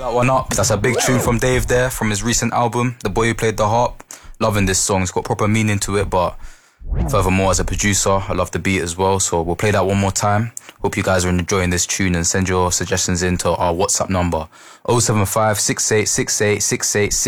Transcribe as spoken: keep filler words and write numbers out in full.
That one up. That's a big tune from Dave there, from his recent album, The Boy Who Played the Harp. Loving this song. It's got proper meaning to it, but furthermore, as a producer, I love the beat as well. So we'll play that one more time. Hope you guys are enjoying this tune, and send your suggestions into our WhatsApp number oh seven five, six eight six eight, six eight six